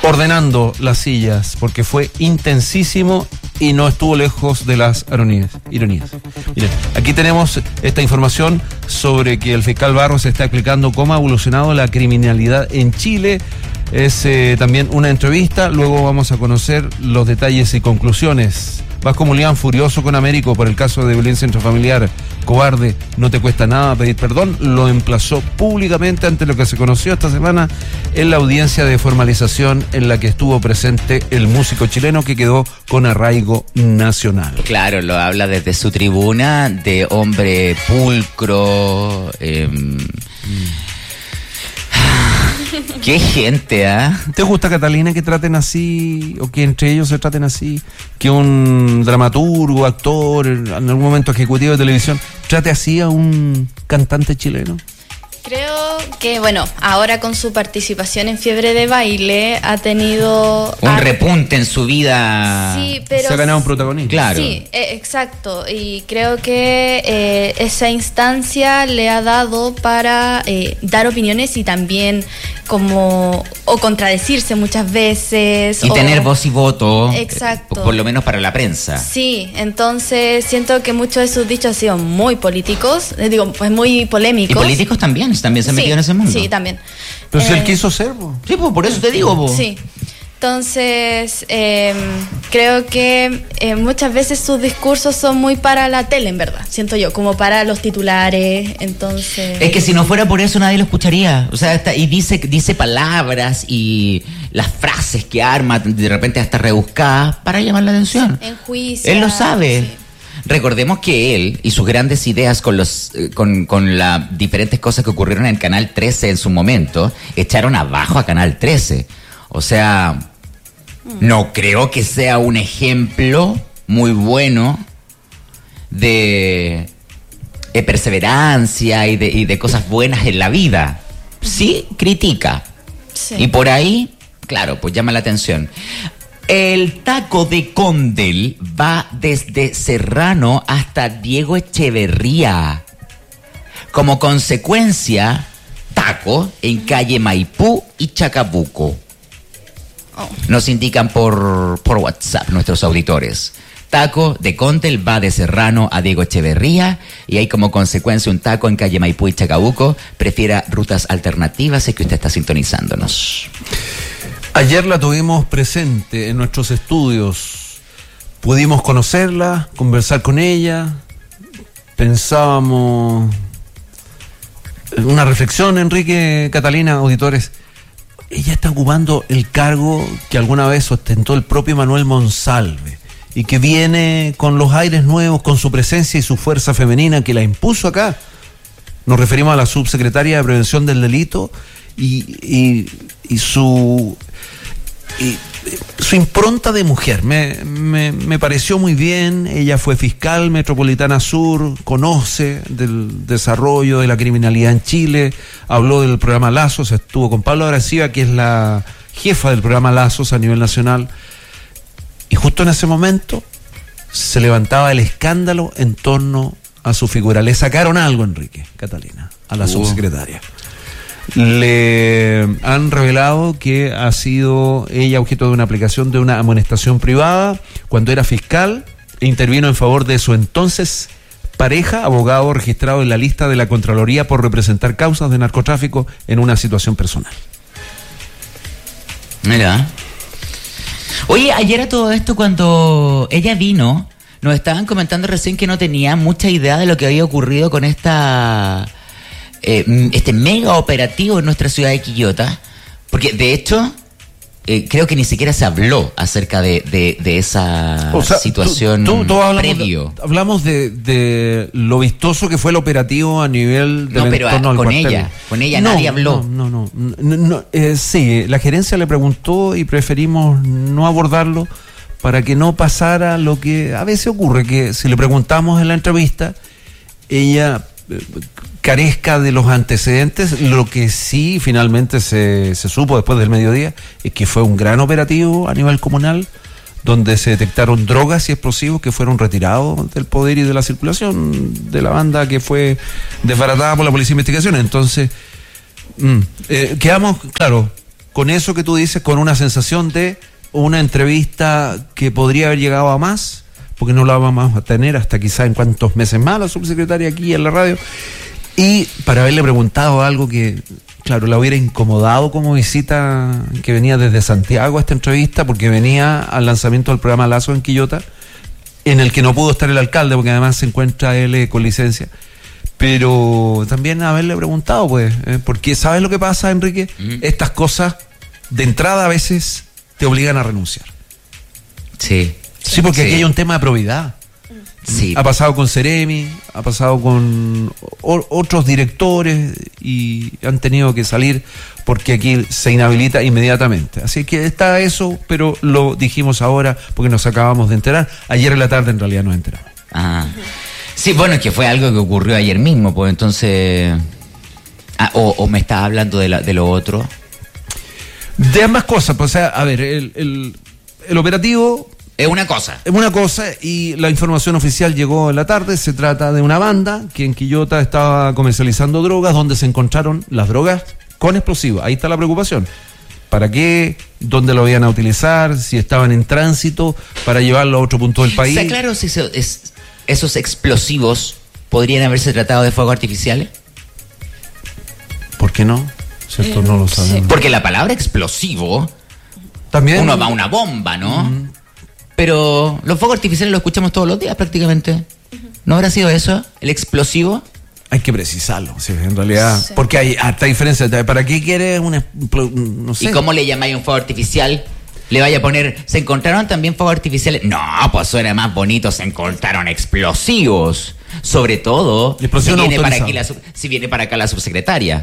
ordenando las sillas, porque fue intensísimo y no estuvo lejos de las ironías. Miren, aquí tenemos esta información sobre que el fiscal Barros está explicando cómo ha evolucionado la criminalidad en Chile. Es también una entrevista, luego vamos a conocer los detalles y conclusiones. Vasco Mulián, furioso con Américo por el caso de violencia intrafamiliar. Cobarde, no te cuesta nada pedir perdón. Lo emplazó públicamente ante lo que se conoció esta semana en la audiencia de formalización en la que estuvo presente el músico chileno que quedó con arraigo nacional. Claro, lo habla desde su tribuna de hombre pulcro. Qué gente, ¿ah? ¿Te gusta, Catalina, que traten así, o que entre ellos se traten así, que un dramaturgo, actor, en algún momento ejecutivo de televisión, trate así a un cantante chileno? Creo que, bueno, ahora con su participación en Fiebre de Baile ha tenido... un repunte en su vida. Sí, pero... se ha ganado un protagonismo. Claro. Sí, exacto. Y creo que esa instancia le ha dado para dar opiniones y también como... o contradecirse muchas veces. Y tener voz y voto. Exacto. Por lo menos para la prensa. Sí, entonces siento que muchos de sus dichos han sido muy políticos, pues muy polémicos. Y políticos también se han metido en ese mundo. Sí, también. Pero si él quiso ser, po. Sí, pues por eso te digo, po. Sí. Entonces, creo que muchas veces sus discursos son muy para la tele, en verdad, siento yo, como para los titulares, entonces... Es que si no fuera por eso nadie lo escucharía, o sea, y dice palabras y las frases que arma de repente hasta rebuscadas para llamar la atención. En juicio. Él lo sabe. Sí. Recordemos que él y sus grandes ideas con las diferentes cosas que ocurrieron en Canal 13 en su momento, echaron abajo a Canal 13. O sea, no creo que sea un ejemplo muy bueno de perseverancia y de cosas buenas en la vida. Sí, critica. Sí. Y por ahí, claro, pues llama la atención. El taco de Condel va desde Serrano hasta Diego Echeverría. Como consecuencia, taco en calle Maipú y Chacabuco. Nos indican por WhatsApp nuestros auditores. Taco de Condel va de Serrano a Diego Echeverría y hay como consecuencia un taco en calle Maipú y Chacabuco. Prefiera rutas alternativas, es que usted está sintonizándonos. Ayer la tuvimos presente en nuestros estudios. Pudimos conocerla, conversar con ella. Pensábamos... Una reflexión, Enrique, Catalina, auditores. Ella está ocupando el cargo que alguna vez ostentó el propio Manuel Monsalve y que viene con los aires nuevos, con su presencia y su fuerza femenina que la impuso acá. Nos referimos a la subsecretaria de Prevención del Delito y su impronta de mujer. Me pareció muy bien. Ella fue fiscal metropolitana sur, conoce del desarrollo de la criminalidad en Chile, habló del programa Lazos, estuvo con Pablo Araciba, que es la jefa del programa Lazos a nivel nacional, y justo en ese momento se levantaba el escándalo en torno a su figura. Le sacaron algo, Enrique, Catalina, a la subsecretaria. Le han revelado que ha sido ella objeto de una aplicación de una amonestación privada cuando era fiscal e intervino en favor de su entonces pareja, abogado registrado en la lista de la Contraloría por representar causas de narcotráfico en una situación personal. Mira. Oye, ayer a todo esto cuando ella vino, nos estaban comentando recién que no tenía mucha idea de lo que había ocurrido con este mega operativo en nuestra ciudad de Quillota, porque de hecho creo que ni siquiera se habló acerca de esa situación previo. Hablamos de lo vistoso que fue el operativo a nivel del entorno al cuartel. Con ella nadie habló. Sí, la gerencia le preguntó y preferimos no abordarlo para que no pasara lo que a veces ocurre, que si le preguntamos en la entrevista, ella carezca de los antecedentes. Lo que sí finalmente se supo después del mediodía es que fue un gran operativo a nivel comunal donde se detectaron drogas y explosivos que fueron retirados del poder y de la circulación de la banda que fue desbaratada por la Policía de Investigación. Entonces quedamos, claro, con eso que tú dices, con una sensación de una entrevista que podría haber llegado a más, porque no la vamos a tener hasta quizá en cuántos meses más la subsecretaria aquí en la radio, y para haberle preguntado algo que, claro, la hubiera incomodado como visita, que venía desde Santiago a esta entrevista, porque venía al lanzamiento del programa Lazo en Quillota, en el que no pudo estar el alcalde, porque además se encuentra él con licencia. Pero también haberle preguntado, pues, porque ¿sabes lo que pasa, Enrique? Estas cosas, de entrada, a veces te obligan a renunciar. Sí. Sí, porque aquí hay un tema de probidad. Sí. Ha pasado con Ceremi, ha pasado con otros directores y han tenido que salir porque aquí se inhabilita inmediatamente. Así que está eso, pero lo dijimos ahora porque nos acabamos de enterar. Ayer en la tarde en realidad nos enteramos. Ah. Sí, bueno, es que fue algo que ocurrió ayer mismo, pues entonces... o me estás hablando de lo otro. De ambas cosas, pues, o sea, a ver, el operativo... Es una cosa. Es una cosa, y la información oficial llegó en la tarde. Se trata de una banda que en Quillota estaba comercializando drogas, donde se encontraron las drogas con explosivos. Ahí está la preocupación. ¿Para qué? ¿Dónde lo iban a utilizar? Si estaban en tránsito para llevarlo a otro punto del país. ¿Está claro si esos explosivos podrían haberse tratado de fuegos artificiales? ¿Por qué no? ¿Cierto? No lo sabemos. Sí. Porque la palabra explosivo, También uno va a una bomba, ¿no? Pero los fuegos artificiales los escuchamos todos los días prácticamente. ¿No habrá sido eso, el explosivo? hay que precisarlo, sí, en realidad, Sí. porque hay harta diferencia. ¿Para qué quieres no sé? ¿Y cómo le llamáis un fuego artificial? Le vaya a poner, ¿se encontraron también fuegos artificiales? No, pues suena más bonito, se encontraron explosivos. Sobre todo, si viene para acá la subsecretaria.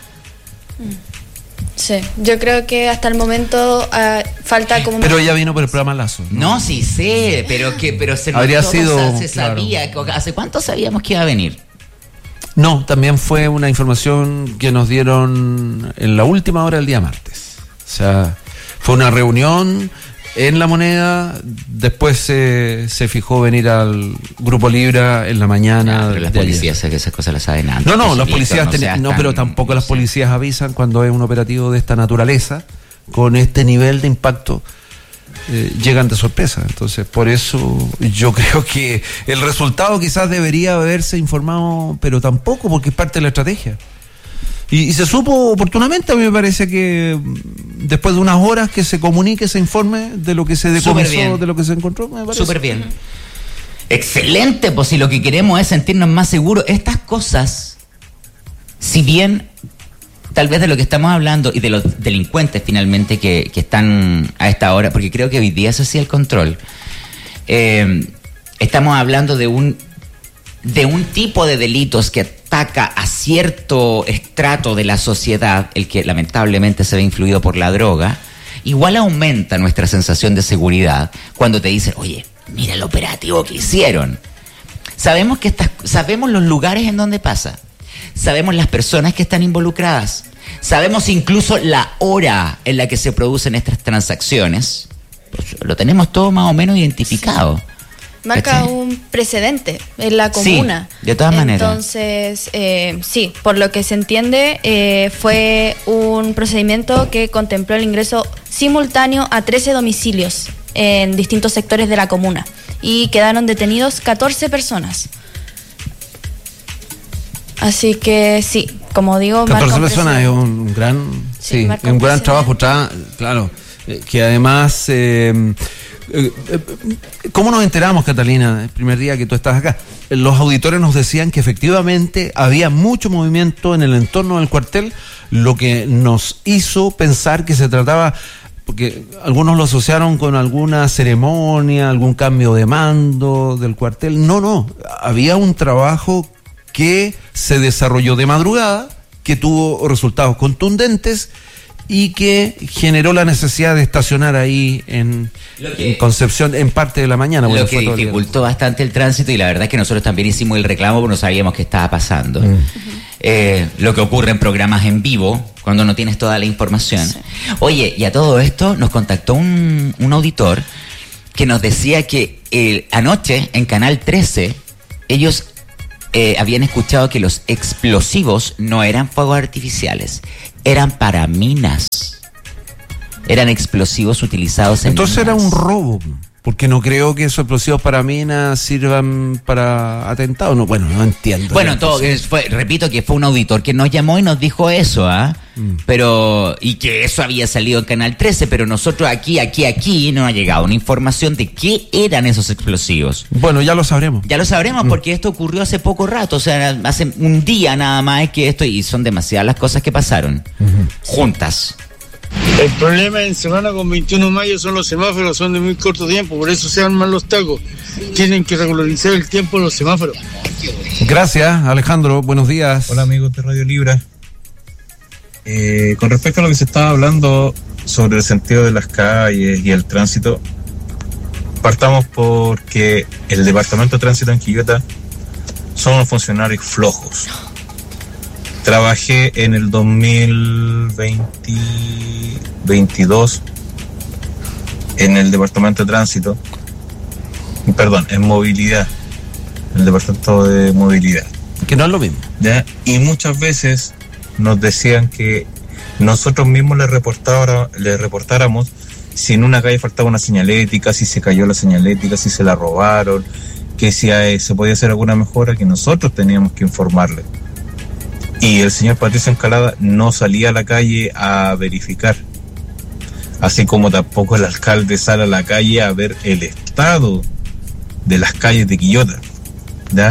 Sí, yo creo que hasta el momento falta como... Pero ella vino por el programa Lazo. No, sí sé, pero se notó, Habría sido, o sea, se claro. sabía. ¿Hace cuánto sabíamos que iba a venir? No, también fue una información que nos dieron en la última hora del día martes. O sea, fue una reunión en La Moneda, después se fijó venir al Grupo Libra en la mañana. Pero las de ayer. policías, que esas cosas las saben antes. No, las Víctor, policías pero tampoco las policías avisan cuando es un operativo de esta naturaleza, con este nivel de impacto, llegan de sorpresa. Entonces, por eso yo creo que el resultado quizás debería haberse informado, pero tampoco, porque es parte de la estrategia. Y se supo oportunamente. A mí me parece que después de unas horas que se comunique, se informe de lo que se decomisó, de lo que se encontró, me parece. Súper bien. Excelente, pues si lo que queremos es sentirnos más seguros, estas cosas, si bien tal vez de lo que estamos hablando y de los delincuentes finalmente que están a esta hora, porque creo que hoy día eso sí el control, estamos hablando de un tipo de delitos que ataca a cierto estrato de la sociedad, el que lamentablemente se ve influido por la droga. Igual aumenta nuestra sensación de seguridad cuando te dicen, oye, mira el operativo que hicieron. Sabemos los lugares en donde pasa, sabemos las personas que están involucradas, sabemos incluso la hora en la que se producen estas transacciones. Pues lo tenemos todo más o menos identificado. Marca ¿Cachai? un precedente en la comuna. Sí, de todas maneras. Entonces, sí, por lo que se entiende, fue un procedimiento que contempló el ingreso simultáneo a 13 domicilios en distintos sectores de la comuna y quedaron detenidos 14 personas. Así que sí, como digo, 14 personas es un gran, sí, marca un un gran trabajo, precedente. claro, que además, ¿cómo nos enteramos, Catalina, el primer día que tú estás acá? Los auditores nos decían que efectivamente había mucho movimiento en el entorno del cuartel, lo que nos hizo pensar que se trataba, porque algunos lo asociaron con alguna ceremonia, algún cambio de mando del cuartel. No, había un trabajo que se desarrolló de madrugada, que tuvo resultados contundentes y que generó la necesidad de estacionar ahí en Concepción en parte de la mañana. Lo que dificultó bastante el tránsito, y la verdad es que nosotros también hicimos el reclamo porque no sabíamos qué estaba pasando. Lo que ocurre en programas en vivo, cuando no tienes toda la información. Sí. Oye, y a todo esto nos contactó un auditor que nos decía que anoche en Canal 13 ellos habían escuchado que los explosivos no eran fuegos artificiales, eran para minas. Eran explosivos utilizados en Entonces era minas. un robo, porque no creo que esos explosivos para minas sirvan para atentados. No, bueno, no entiendo. Bueno, repito que fue un auditor que nos llamó y nos dijo eso, pero, y que eso había salido en Canal 13, pero nosotros aquí no ha llegado una información de qué eran esos explosivos. Bueno, ya lo sabremos. Ya lo sabremos porque esto ocurrió hace poco rato, o sea, hace un día nada más que esto, y son demasiadas las cosas que pasaron juntas. El problema en semana con 21 de mayo son los semáforos, son de muy corto tiempo, por eso se arman los tacos. Tienen que regularizar el tiempo de los semáforos. Gracias, Alejandro. Buenos días. Hola, amigos de Radio Libra. Con respecto a lo que se estaba hablando sobre el sentido de las calles y el tránsito, partamos porque el Departamento de Tránsito en Quillota son unos funcionarios flojos. Trabajé en el 2022 en el Departamento de Tránsito, en movilidad, en el Departamento de Movilidad. Que no es lo mismo. ¿Ya? Y muchas veces nos decían que nosotros mismos les reportáramos si en una calle faltaba una señalética, si se cayó la señalética, si se la robaron, que si se podía hacer alguna mejora, que nosotros teníamos que informarle. Y el señor Patricio Encalada no salía a la calle a verificar, así como tampoco el alcalde sale a la calle a ver el estado de las calles de Quillota, ¿ya?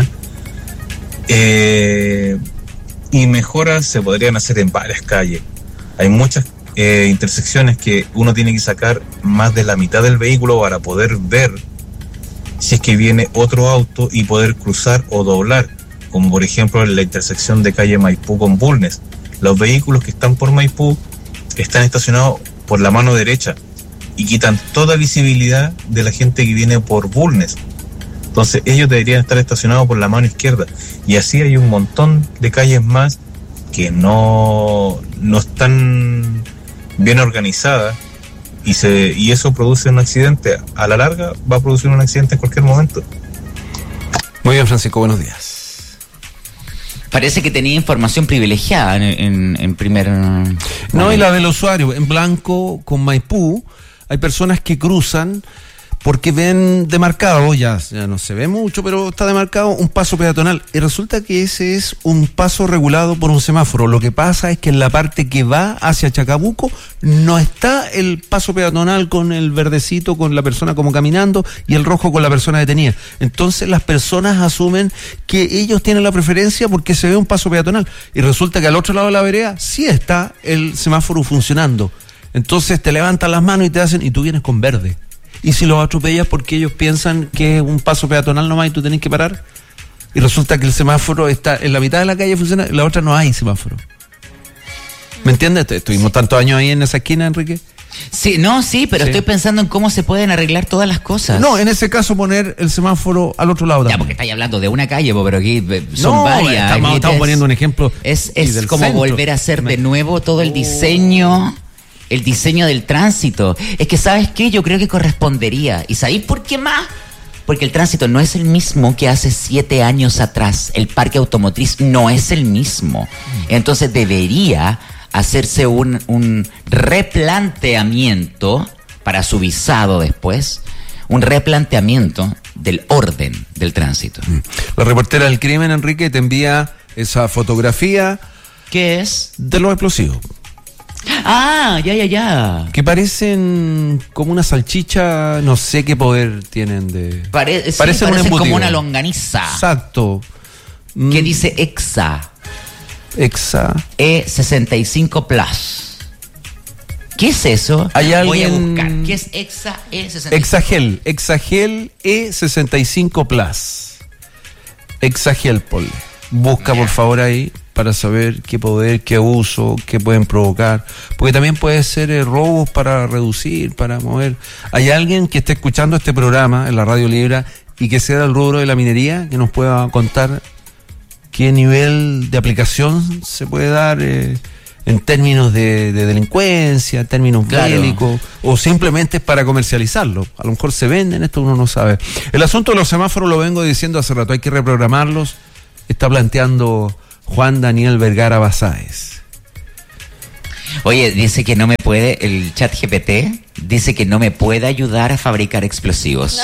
Y mejoras se podrían hacer en varias calles. Hay muchas intersecciones que uno tiene que sacar más de la mitad del vehículo para poder ver si es que viene otro auto y poder cruzar o doblar, como por ejemplo en la intersección de calle Maipú con Bulnes. Los vehículos que están por Maipú están estacionados por la mano derecha y quitan toda visibilidad de la gente que viene por Bulnes. Entonces ellos deberían estar estacionados por la mano izquierda. Y así hay un montón de calles más que no están bien organizadas y eso produce un accidente. A la larga va a producir un accidente en cualquier momento. Muy bien, Francisco, buenos días. Parece que tenía información privilegiada en primer... No, y la del usuario. En Blanco con Maipú hay personas que cruzan porque ven demarcado, ya no se ve mucho, pero está demarcado un paso peatonal. Y resulta que ese es un paso regulado por un semáforo. Lo que pasa es que en la parte que va hacia Chacabuco no está el paso peatonal con el verdecito, con la persona como caminando, y el rojo con la persona detenida. Entonces las personas asumen que ellos tienen la preferencia porque se ve un paso peatonal. Y resulta que al otro lado de la vereda sí está el semáforo funcionando. Entonces te levantan las manos y te hacen, y tú vienes con verde. Y si los atropellas porque ellos piensan que es un paso peatonal nomás y tú tenés que parar, y resulta que el semáforo está en la mitad de la calle, funciona, en la otra no hay semáforo. ¿Me entiendes? Estuvimos tantos años ahí en esa esquina, Enrique. Sí, pero estoy pensando en cómo se pueden arreglar todas las cosas. No, en ese caso poner el semáforo al otro lado. Ya, porque estáis hablando de una calle, pero aquí son varias. Estamos poniendo un ejemplo. Es como centro. Volver a hacer de nuevo todo el diseño. El diseño del tránsito. Es que, ¿sabes qué? Yo creo que correspondería. ¿Y sabéis por qué más? Porque el tránsito no es el mismo que hace 7 años atrás. El parque automotriz no es el mismo. Entonces debería hacerse un replanteamiento para su visado después. Un replanteamiento del orden del tránsito. La reportera del crimen, Enrique, te envía esa fotografía. ¿Qué es? De los explosivos. Ah, ya. Que parecen como una salchicha, no sé qué poder tienen de... parecen como una longaniza. Exacto. Que dice EXA. E65 Plus. ¿Qué es eso? Voy a buscar. ¿Qué es EXA E65? Exagel E65 Plus. Exagel, ponle. Busca por favor ahí para saber qué poder, qué uso, qué pueden provocar. Porque también puede ser robos para reducir, para mover. ¿Hay alguien que esté escuchando este programa en la Radio Libra y que sea del rubro de la minería, que nos pueda contar qué nivel de aplicación se puede dar en términos de delincuencia, en términos bélicos, o simplemente es para comercializarlo? A lo mejor se venden, esto uno no sabe. El asunto de los semáforos lo vengo diciendo hace rato, hay que reprogramarlos. Está planteando Juan Daniel Vergara Basáez. Oye, dice que no me puede, el chat GPT dice que no me puede ayudar a fabricar explosivos.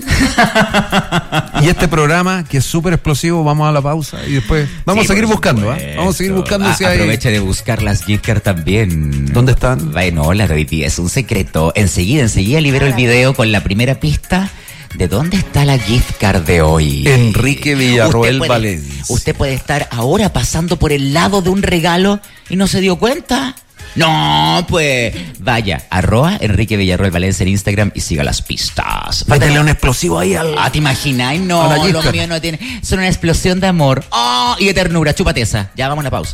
Y este programa, que es súper explosivo, vamos a la pausa y después vamos a seguir buscando, ¿eh? Vamos a seguir buscando si hay... Aprovecha de buscar las gift cards también. ¿Dónde están? Bueno, la hoy día es un secreto. Enseguida libero el video con la primera pista. ¿De dónde está la gift card de hoy? Enrique Villarroel Valencia. Usted puede estar ahora pasando por el lado de un regalo y no se dio cuenta. No, pues vaya, @Enrique Villarroel Valencia en Instagram y siga las pistas. Métele un explosivo ahí al... ¿te imagináis? No, lo mío no tiene. Son una explosión de amor. ¡Oh! Y de ternura, chúpate esa. Ya vamos a la pausa.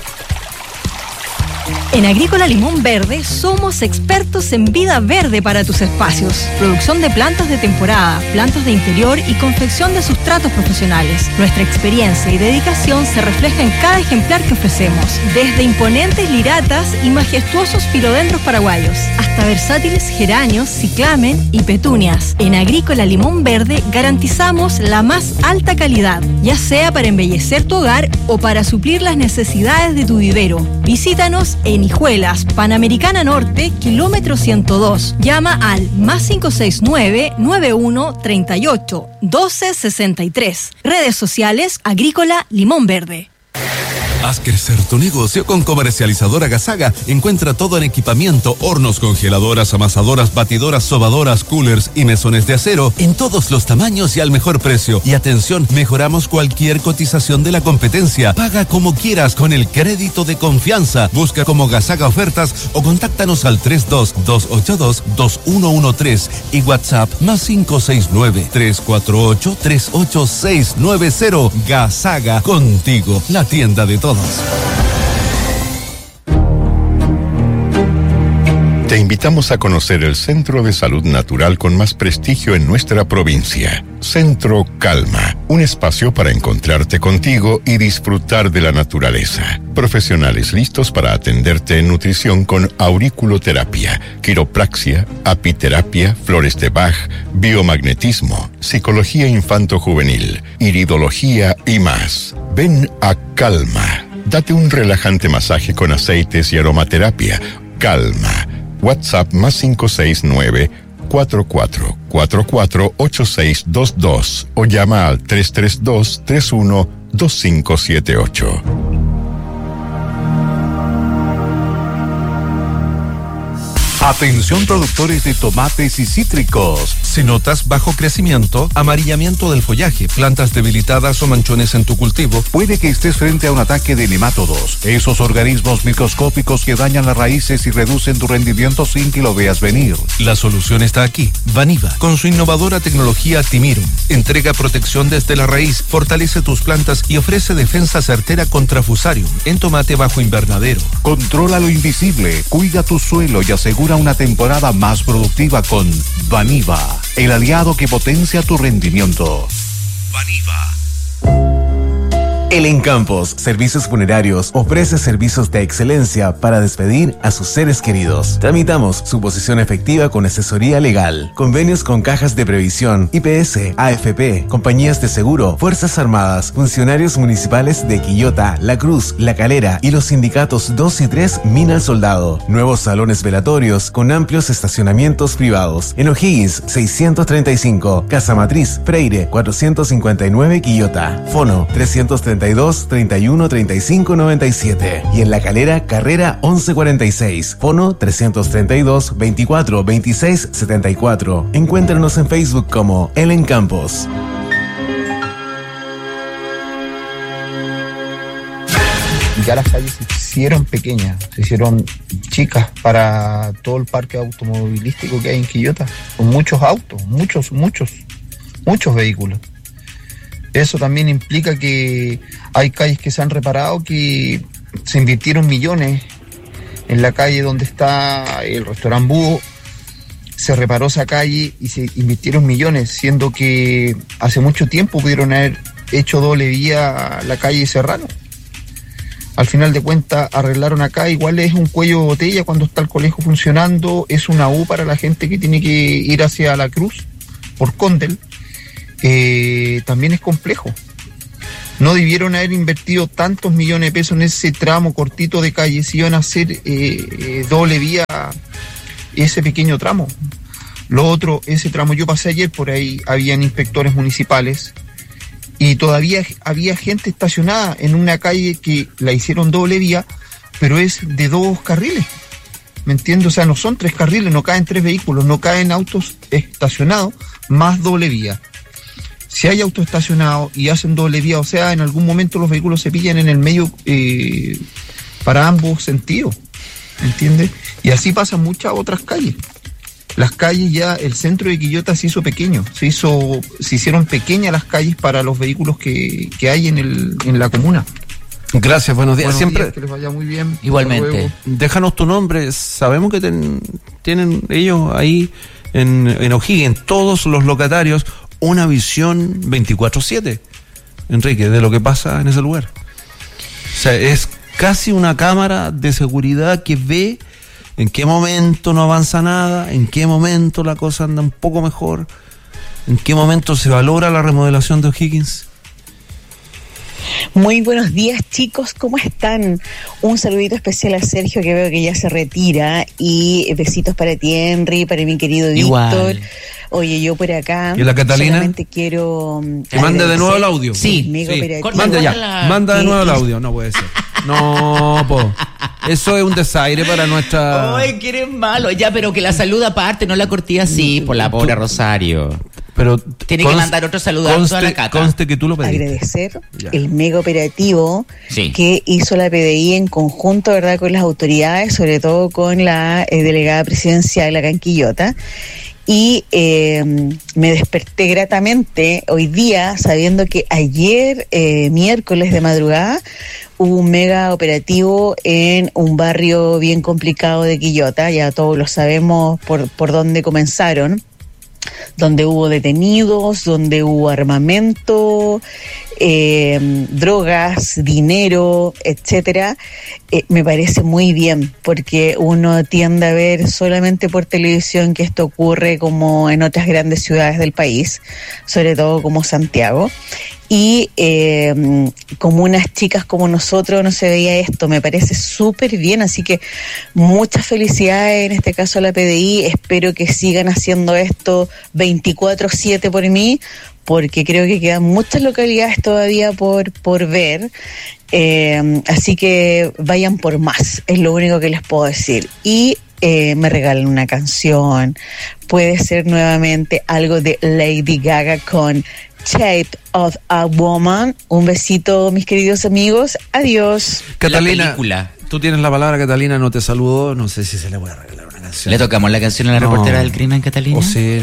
En Agrícola Limón Verde somos expertos en vida verde para tus espacios. Producción de plantas de temporada, plantas de interior y confección de sustratos profesionales. Nuestra experiencia y dedicación se refleja en cada ejemplar que ofrecemos. Desde imponentes liratas y majestuosos filodendros paraguayos, hasta versátiles geranios, ciclamen y petunias. En Agrícola Limón Verde garantizamos la más alta calidad, ya sea para embellecer tu hogar o para suplir las necesidades de tu vivero. Visítanos en Hijuelas, Panamericana Norte, kilómetro 102. Llama al +569 91 38 12 63. Redes sociales Agrícola Limón Verde. Haz crecer tu negocio con Comercializadora Gasaga. Encuentra todo en equipamiento, hornos, congeladoras, amasadoras, batidoras, sobadoras, coolers y mesones de acero en todos los tamaños y al mejor precio. Y atención, mejoramos cualquier cotización de la competencia. Paga como quieras con el crédito de confianza. Busca como Gasaga Ofertas o contáctanos al 32-282-2113 y WhatsApp +569 348 38690. Gasaga, contigo, la tienda de todos. Te invitamos a conocer el Centro de Salud Natural con más prestigio en nuestra provincia. Centro Calma, un espacio para encontrarte contigo y disfrutar de la naturaleza. Profesionales listos para atenderte en nutrición con auriculoterapia, quiropraxia, apiterapia, flores de Bach, biomagnetismo, psicología infanto-juvenil, iridología y más. Ven a Calma. Date un relajante masaje con aceites y aromaterapia. Calma. WhatsApp +569 4444 8622 o llama al 332 31 2578. Atención productores de tomates y cítricos. Si notas bajo crecimiento, amarillamiento del follaje, plantas debilitadas o manchones en tu cultivo, Puede que estés frente a un ataque de nemátodos, esos organismos microscópicos que dañan las raíces y reducen tu rendimiento sin que lo veas venir. la solución está aquí. Vaniva, con su innovadora tecnología Timirum, entrega protección desde la raíz, fortalece tus plantas y ofrece defensa certera contra Fusarium en tomate bajo invernadero. Controla lo invisible, cuida tu suelo y asegura una temporada más productiva con Vaniva, el aliado que potencia tu rendimiento. Vaniva. El Encampos Servicios Funerarios ofrece servicios de excelencia para despedir a sus seres queridos. Tramitamos su posición efectiva con asesoría legal, convenios con cajas de previsión, IPS, AFP, compañías de seguro, Fuerzas Armadas, funcionarios municipales de Quillota, La Cruz, La Calera y los sindicatos 2 y 3 Mina al Soldado. Nuevos salones velatorios con amplios estacionamientos privados. En O'Higgins 635, Casa Matriz, Freire 459 Quillota. Fono 332 31 35 97 y en La Calera, Carrera 1146, fono 332 24 26 74. Encuéntranos en Facebook como El Encampos. Ya las calles se hicieron pequeñas, se hicieron chicas para todo el parque automovilístico que hay en Quillota, con muchos autos, muchos vehículos. Eso también implica que hay calles que se han reparado, que se invirtieron millones. En la calle donde está el restaurante Búho, se reparó esa calle y se invirtieron millones, siendo que hace mucho tiempo pudieron haber hecho doble vía la calle Serrano. Al final de cuentas arreglaron acá, igual es un cuello de botella cuando está el colegio funcionando, es una U para la gente que tiene que ir hacia La Cruz por Condel. También es complejo. No debieron haber invertido tantos millones de pesos en ese tramo cortito de calle si iban a hacer doble vía ese pequeño tramo. Lo otro, ese tramo, yo pasé ayer por ahí, habían inspectores municipales y todavía había gente estacionada en una calle que la hicieron doble vía, pero es de 2 carriles. ¿Me entiendes? O sea, no son 3 carriles, no caen 3 vehículos, no caen autos estacionados más doble vía. Si hay autos estacionados y hacen doble vía, o sea, en algún momento los vehículos se pillan en el medio para ambos sentidos, ¿me entiendes? Y así pasan muchas otras calles. Las calles ya, el centro de Quillota se hizo pequeño, se hicieron pequeñas las calles para los vehículos que hay en la comuna. Gracias, buenos días. Buenos días, que les vaya muy bien. Igualmente. Déjanos tu nombre. Sabemos que tienen ellos ahí en O'Higgins, todos los locatarios, una visión 24/7, Enrique, de lo que pasa en ese lugar. O sea, es casi una cámara de seguridad que ve en qué momento no avanza nada, en qué momento la cosa anda un poco mejor, en qué momento se valora la remodelación de O'Higgins. Muy buenos días, chicos, ¿cómo están? Un saludito especial a Sergio, que veo que ya se retira, y besitos para ti, Henry, para mi querido Víctor. Oye, yo por acá ¿y la Catalina? Solamente quiero que mande de nuevo el audio. Sí. Manda ya, manda de nuevo el audio. No puede ser. No, po. Eso es un desaire para nuestra... Ay, que eres malo. Ya, pero que la saluda aparte, no la cortía así, por la pobre Rosario. Pero tiene que mandar otro saludo a toda la Cata. Conste que tú lo pediste. Agradecer el mega operativo que hizo la PDI en conjunto, ¿verdad?, con las autoridades, sobre todo con la delegada presidencial acá en Quillota. Y me desperté gratamente hoy día sabiendo que ayer, miércoles de madrugada, hubo un mega operativo en un barrio bien complicado de Quillota. Ya todos lo sabemos por dónde comenzaron, donde hubo detenidos, donde hubo armamento, drogas, dinero, etcétera. Me parece muy bien, porque uno tiende a ver solamente por televisión que esto ocurre como en otras grandes ciudades del país, sobre todo como Santiago. Y como unas chicas como nosotros no se veía esto, me parece súper bien, así que muchas felicidades en este caso a la PDI, espero que sigan haciendo esto 24/7 por mí, porque creo que quedan muchas localidades todavía por ver, así que vayan por más, es lo único que les puedo decir. Y me regalan una canción, puede ser nuevamente algo de Lady Gaga con Shape of a Woman. Un besito, mis queridos amigos, adiós. Catalina, tú tienes la palabra. Catalina no te saludó, no sé si se le puede regalar una canción. ¿Le tocamos la canción a la reportera del crimen, Catalina? O sí.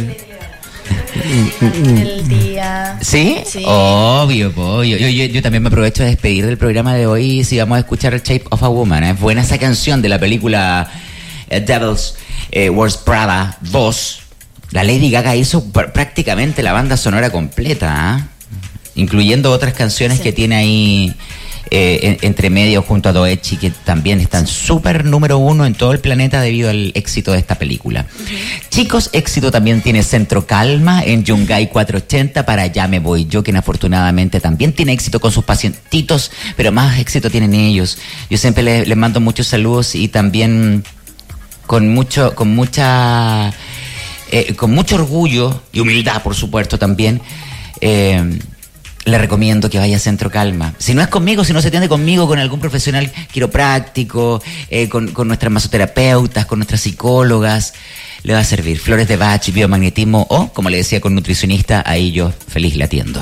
El día. ¿Sí? Sí. Obvio, yo también me aprovecho de despedir del programa de hoy. Si vamos a escuchar Shape of a Woman, es buena esa canción de la película Devil's Wears Prada 2. La Lady Gaga hizo prácticamente la banda sonora completa, incluyendo otras canciones que tiene ahí entre medio junto a Doechi, que también están súper número 1 en todo el planeta debido al éxito de esta película. Chicos, éxito también tiene Centro Calma en Yungay 480 para Ya Me Voy Yo, quien afortunadamente también tiene éxito con sus pacientitos, pero más éxito tienen ellos. Yo siempre les mando muchos saludos y también con mucho orgullo y humildad, por supuesto, también le recomiendo que vaya a Centro Calma. Si no es conmigo, si no se atiende conmigo, con algún profesional quiropráctico, con nuestras masoterapeutas, con nuestras psicólogas, le va a servir. Flores de Bach, biomagnetismo o, como le decía, con nutricionista, ahí yo feliz le atiendo.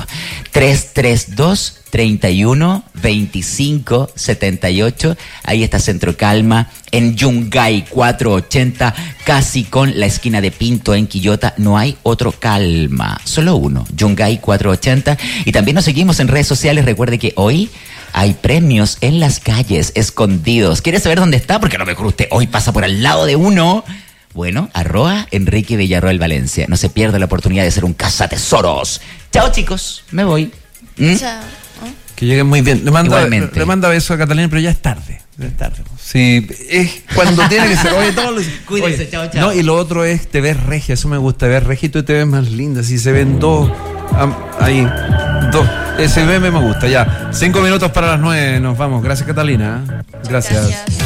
332-31-25-78. Ahí está Centro Calma, en Yungay 480, casi con la esquina de Pinto en Quillota. No hay otro Calma, solo uno, Yungay 480. Y también nos seguimos en redes sociales. Recuerde que hoy hay premios en las calles escondidos. ¿Quiere saber dónde está? Porque a lo mejor usted hoy pasa por al lado de uno. Bueno, @Enrique Villarroel Valencia. No se pierda la oportunidad de ser un cazatesoros. Chao, chicos, me voy. Chao. Que lleguen muy bien. Le manda besos a Catalina, pero ya es tarde. Sí, es cuando tiene que ser. Oye, todos los... Cuídense, chao. No, y lo otro es te ves regia, eso me gusta, ver regia y tú te ves más linda. Si se ven dos, ahí, dos. Ese meme me gusta, ya. 5 minutos para las 9, nos vamos. Gracias, Catalina. Gracias.